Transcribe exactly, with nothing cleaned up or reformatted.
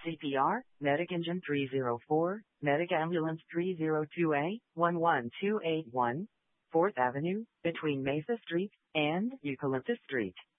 C P R, Medic Engine three oh four, Medic Ambulance three oh two A, one one two eight one, fourth Avenue, between Mesa Street and Eucalyptus Street.